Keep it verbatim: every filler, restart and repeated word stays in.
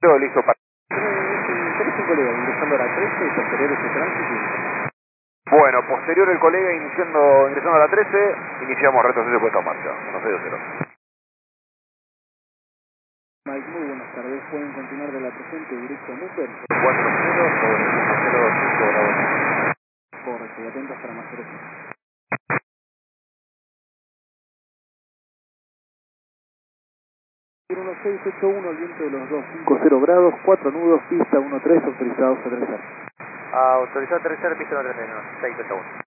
Todo listo para... Tenés un colega ingresando a la trece y posterior ese tránsito. Bueno, posterior el colega iniciando, ingresando a la trece, iniciamos retroceso puesta en marcha, uno seis cero. Mike, muy buenas tardes. Pueden continuar de la presente directo a Muper. cuatro cero sobre uno cero cinco grados. Correcto, y atentos para más cero. uno seis ocho uno, el viento de los dos cinco cero grados, cuatro nudos, pista uno tres, autorizados a aterrizar. Autorizado a aterrizar, pista uno tres uno, seis ocho uno.